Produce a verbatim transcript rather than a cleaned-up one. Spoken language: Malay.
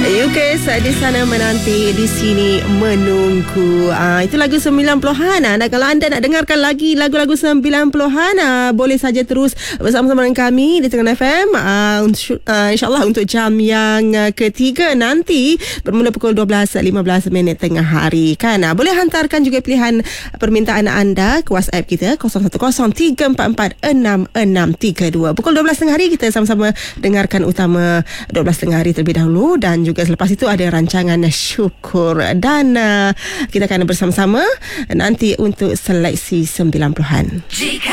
U K di sana menanti, di sini menunggu. Ah, itu lagu sembilan puluhan. Ah, dan kalau anda nak dengarkan lagi lagu-lagu sembilan puluhan, ah, boleh saja terus bersama-sama dengan kami di Tengah F M. Ah, uh, InsyaAllah untuk jam yang uh, ketiga nanti bermula pukul dua belas lima belas minit tengah hari kan. Ah, boleh hantarkan juga pilihan permintaan anda ke WhatsApp kita kosong satu kosong tiga empat empat enam enam tiga dua. Pukul dua belas tengah hari kita sama-sama dengarkan utama dua belas tengah hari terlebih dahulu, dan juga selepas itu ada rancangan syukur, dan uh, kita akan bersama-sama nanti untuk seleksi sembilan puluhan. Jika